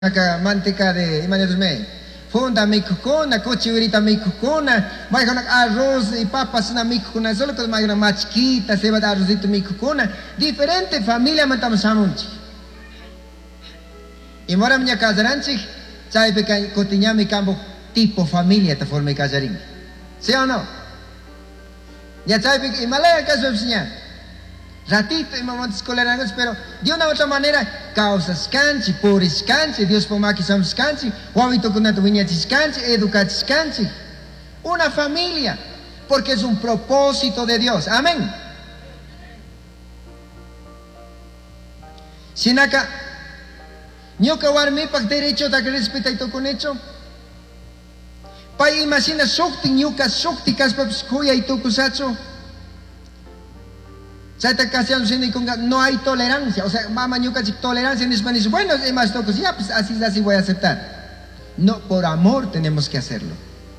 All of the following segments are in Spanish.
manteca de imanesme funda mikukuna cuchiurita mikukuna maikona arroz y papas na mikukuna solo con maikona machquita se va de arrozito mikukuna diferente familia matamos amunchi y mora miña casaranchi chay peca cotiñami campo tipo familia te forma casarín ¿sí o no? Ya chay peca y malaya caso enseñar ratito y momentos colerantes, pero de una u otra manera causas canchi, puris canchi, Dios poma que somos canchi, o hábito con tu viñetis canchi, educatis canchi, una familia, porque es un propósito de Dios, amén. Sinaka, nyoka warmi pak derecho da que respeta y con hecho, pa imagina sokti nyoka sokti kaspaps kuya y tokusacho. No hay tolerancia, o sea, mamá ñuca tolerancia en español. Bueno, es más tocos, ya, pues así voy a aceptar. No, por amor tenemos que hacerlo.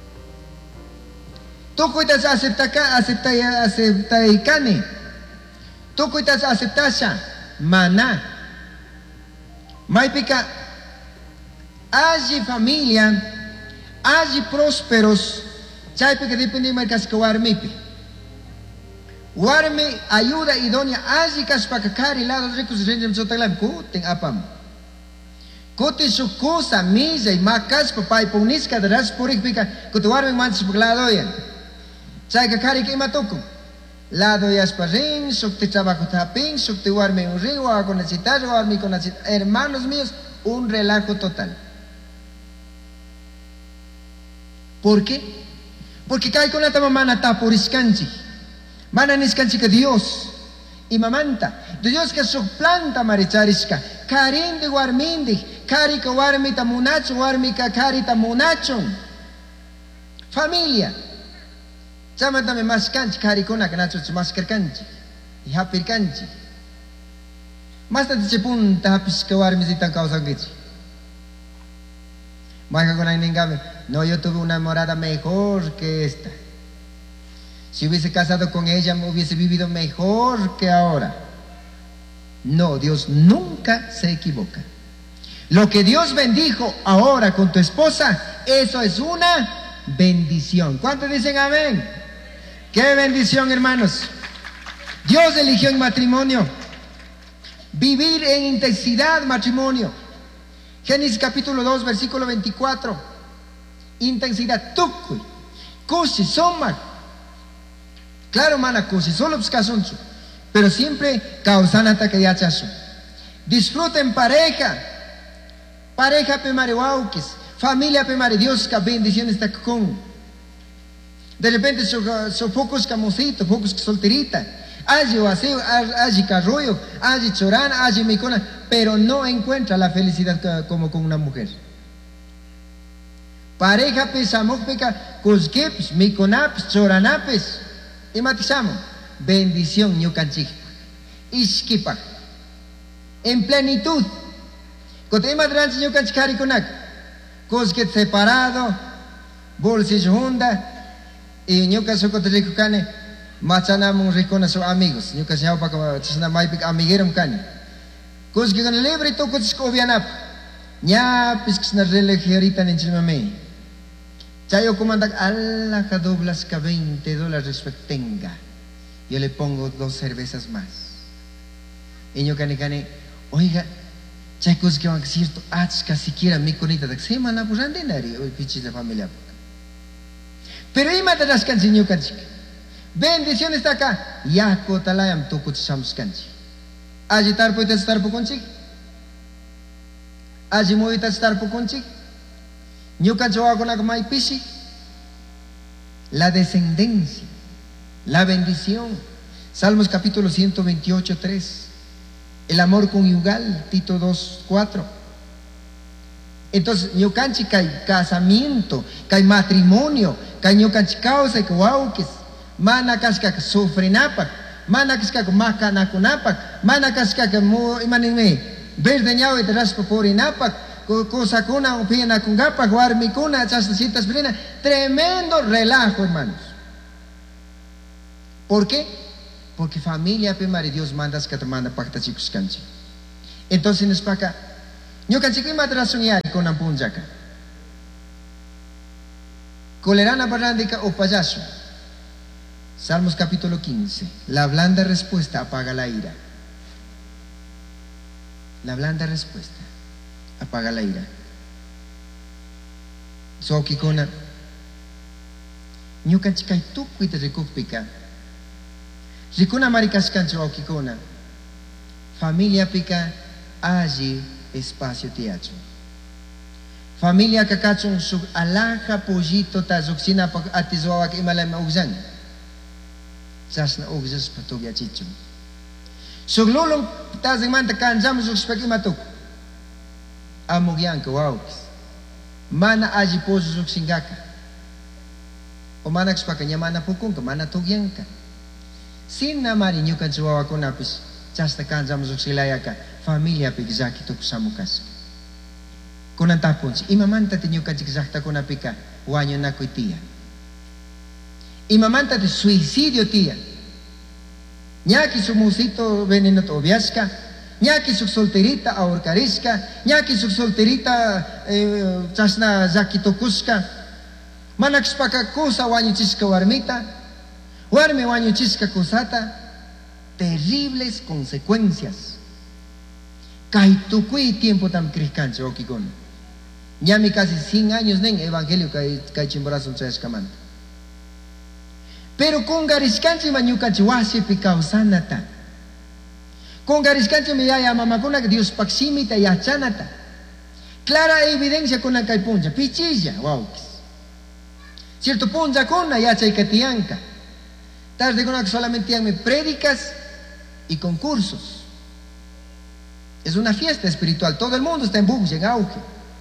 Tú cuidas acepta y cane. Tú cuidas aceptasha, maná. Maipica, allí familia, allí prósperos, chaypica depende de marcas que warmipi. Warme ayuda idónea allí caspacacari lados ricos rendem sotalam kuten apam kote su cosa misa y macas papay poniska de ras porikpika kote warme mantis lado yan chay kakari que matoko lado yas parin sukte trabajo tapin sukte warme un río con la citar warme con la hermanos míos un relajo total. ¿Por qué? Porque cae con la tamamana taporiscanchi mana niscanchica Dios y mamanta Dios que suplanta maricharisca carinde warmindi carika warmita munacho warmika carita munacho familia chamatame más canchi caricona canacho más canchi y hapir canchi más tanto punta hapis que warmita causa gichi maja con ningame no yo tuve una morada mejor que esta. Si hubiese casado con ella, me hubiese vivido mejor que ahora. No, Dios nunca se equivoca. Lo que Dios bendijo ahora con tu esposa, eso es una bendición. ¿Cuántos dicen amén? ¡Qué bendición, hermanos! Dios eligió en matrimonio. Vivir en intensidad matrimonio. Génesis capítulo 2, versículo 24. Intensidad. Tukui. Kusi, soma. Claro, mana cosa, solo buscasuncho, pero siempre causan ataque de hachazo. Disfruten pareja pemarihuauquis, familia pemari Dios que bendiciones está con. De repente son pocos camositos, pocos solterita, allí vacío, allí carrollo, allí chorana, allí micona, pero no encuentra la felicidad como con una mujer. Pareja pesamok peca, cosqueps, miconapes, choranapes. Y matizamos, bendición ñucanchik, isquipa, en plenitud. Cotema tranche ñucanchik harikunak, cosquet separado, bolsillo honda, y ñuca socotrico cane, machanamos ricona sus amigos, ñuca se llama para chisna maipik amiguerum cane. Cosque con libre toco chiscobianap, ña piscna religiorita en chimame. Chayo comandak Allah que doblas que $20 tenga. Yo le pongo 2 cervezas más. Y yo cane, oiga, chicos que van a cierto, que siquiera mi conita de semana pues andinari, hoy pichis la familia. Pero ahí mata las canciones canchi. Bendición está acá. Ya cotalayam tu kuchamos canchi. Allí tar puede estar por conchi. Allí muy estar por conchi. La descendencia, la bendición. Salmos capítulo 128, 3. El amor conyugal, Tito 2, 4. Entonces, ñucanchi hay casamiento, hay matrimonio, hay ñucanchi causa y kawauquis, mana casca sufrenapak, mana casca macanakunapak, mana casca imanime, verde ñao y raspa porinapak. Cosa kuna upina kungapa guarmi kuna chastacitas brina tremendo relajo, hermanos. ¿Por qué? Porque familia pe mari Dios mandas que te manda pacta chicos canchi. Entonces nos para acá Ñukanchik imata razoñari kunan punllaka. Colerana barrandica o payaso. Salmos capítulo 15. La blanda respuesta apaga la ira. La blanda respuesta apaga la ira. So kikuna ñukanchik kay tukuyta rikukpika rikuna marikashkanchik wawkikuna familia pika alli espacio tiyachu. Familia kakachun suk alaja pollito ta suksina pa atizwawak imalay maugzan. Sasna ugzas patugyachichun. Suk lulong tazingmanta kanjam suk spak imatuk. Amugyan ka wawkis. Mana aji pozo suk singaka. O mana kspakan mana pukung ka, mana tugyan ka. Sina mari nyukan suwawa ko napis. Chasta kanjam suk silayaka. Familia pigzaki tuk samukas. Kunan tapon si imamanta tinyukan sikzakta ko napika. Wanyo na ko'y tiya. Imamanta ti suicidio tiya. Ñaki su musito veneno to obiasca. Ñaki su solterita ahorcarisca. Ñaki su solterita chasna zakitokuska. Manakspaka kusa wanyo chiska warmita. Warme wanyo chiska kusata. Terribles consecuencias. Kay tukui tiempo tam criscancho okikon. Ñami casi 100 años nen evangelio kay chimborazon chayaskamanta. Pero con gariscanchi manyukanchi wasi pikausanata. Con gariscanchi me yaya mamakuna que Dios paximita yachanata. Clara evidencia con la caipunja, pichilla, wawkis. Cierto punja con la yachay katianka. Tarde con la que solamente me prédicas y concursos. Es una fiesta espiritual, todo el mundo está en bug, en auge.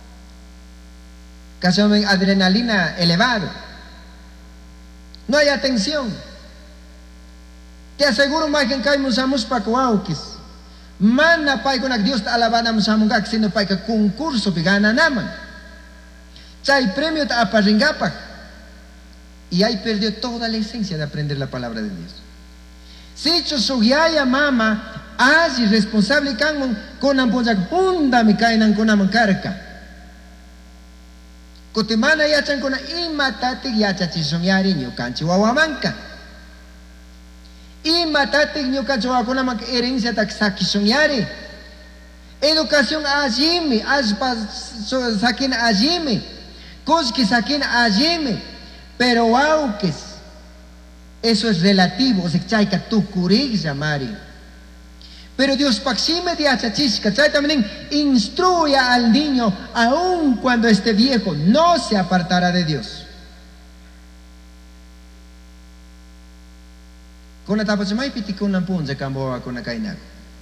Casi adrenalina elevado. No hay atención. Te aseguro más que en caimos amos pa coauquis. Mana pai con Dios alabanamos amungak sino pai que concurso que gana naman. Chay premio ta aparringapa. Y ahí perdió toda la esencia de aprender la palabra de Dios. Si yo soy mama, así responsable con amponjak hunda mi kainan con amancarca. Kotemana yachan con imatate yachachi soñari ñukanchi wawamanka. Imatate ñukanchi wawamanka herencia taksaki soñari. Educación ajime, aspa sakin ajime, koski sakin ajime, pero aunque eso es relativo, se chaika tukurig mari. Pero Dios paxime de achachisca, chay también instruya al niño, aun cuando esté viejo, no se apartará de Dios. Con la tapa se mai piti con la punza camboa con la kainag.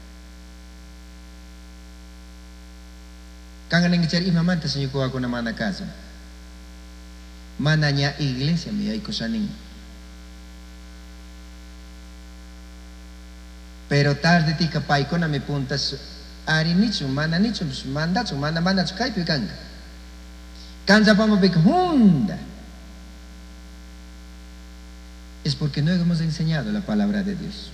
Kangan ng char imamanta sa inyo ko na mana casa. Mana niya iglesia mi ay kusaning. Pero tarde ti kapay ko na may puntas ari nicho, mana mandatso, mana mandatso kay pikanga. Kansa pa mabik hunda. Es porque no hemos enseñado la palabra de Dios.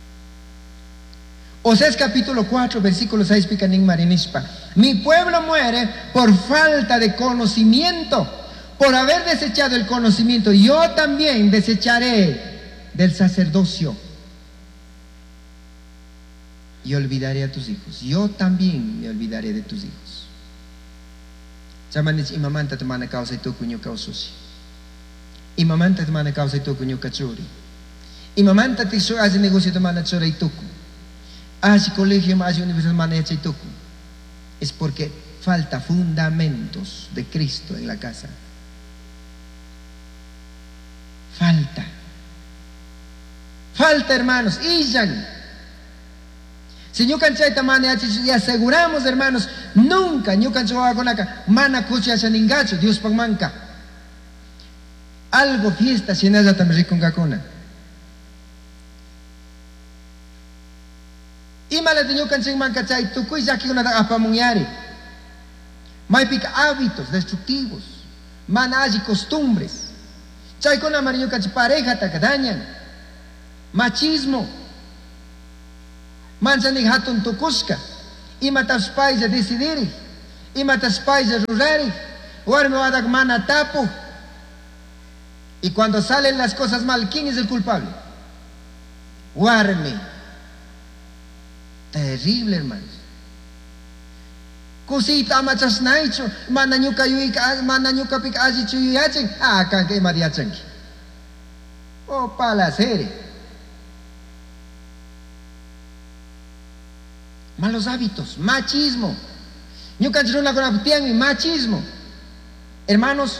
Oseas capítulo 4, versículo 6 picanín marinispa. Mi pueblo muere por falta de conocimiento, por haber desechado el conocimiento. Yo también desecharé del sacerdocio. Y olvidaré a tus hijos. Yo también me olvidaré de tus hijos. Samanich imamanta temana causa y toku nyo causosi. Imamanta temana causa y toku nyo kachori. Imamanta te so hace negocio temana chora y toku. Hace colegio, hace universidad temana y toku. Es porque falta fundamentos de Cristo en la casa. Falta hermanos. Iyan. Si canchay tamane y aseguramos, hermanos, nunca mana kucha saningacho, Dios pagmanca. Algo fiesta si nada también con gakona. Y mala de canchay mancachay, tu cuya que una apamuñari. Maipik hábitos destructivos, manas y costumbres. Chay con amarillo canchay pareja takadañan. Machismo. Mansanig hatun tukuska. Imatas pais a decidir. Y matas paisa rurari. Warme wadak mana tapu. Y cuando salen las cosas mal, ¿quién es el culpable? Warme. Terrible, hermanos. Kusita amachas naicho, mana nyuka pik aji chuyachin, kan que mariachanki. Oh, palacere. Malos hábitos, machismo. Nyuka chiruna con machismo. Hermanos,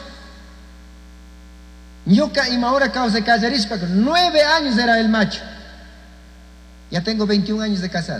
Nyuka y Maura causa casarispa, 9 años era el macho. Ya tengo 21 años de casado.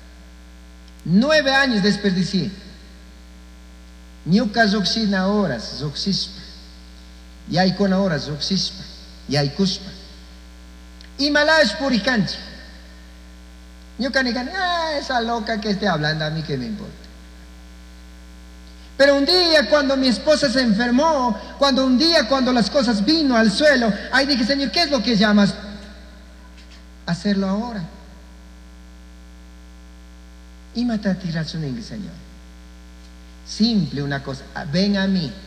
9 años desperdicié. Nyuka zoxina horas, zoxispa. Y hay con horas, zoxispa. Y hay cuspa. Y malash puricanchi. Nyuka ni can, esa loca que esté hablando, a mí que me importa. Pero un día cuando mi esposa se enfermó, cuando las cosas vino al suelo, ahí dije, Señor, ¿qué es lo que llamas? Hacerlo ahora. Y matati razoning, Señor. Simple una cosa, ven a mí.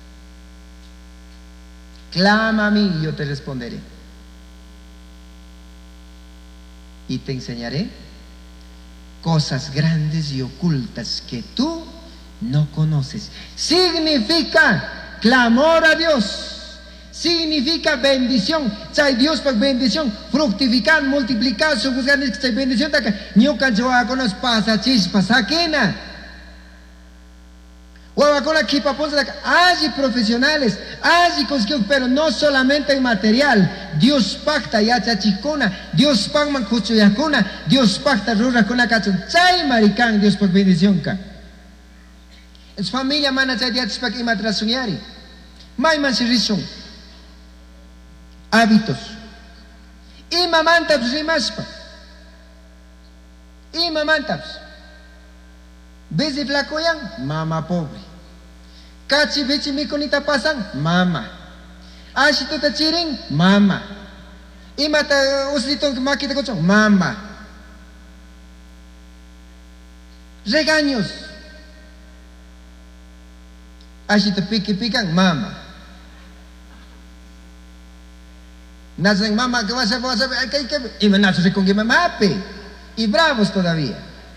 Clama a mí y yo te responderé. Y te enseñaré cosas grandes y ocultas que tú no conoces. Significa clamor a Dios. Significa bendición. Chay Dios para bendición. Fructificar, multiplicar, su bendición. Ñuka yo conos pasa chispas aquena. Con aquí allí profesionales, allí consiguió, pero no solamente en material. Dios pacta yacha chicona, Dios pagman cuchuyacuna, Dios pacta rura con la cachun. Chay maricán, Dios por bendición ka. Es familia mana chay diachis pak ima trasunyari. May man sirisung. Hábitos. Ima mantaps rimaspa. Ima mantaps. Bezi flacoyan, mama pobre. Kachi bichi mikonita pasan, mama. Ashituta chiring, mama. Imata uslitong makita kochong, mama. Regaños. Ashito pican, mama. Nacen mama, que vas a ver, y me nace con que me mape. Y bravos todavía.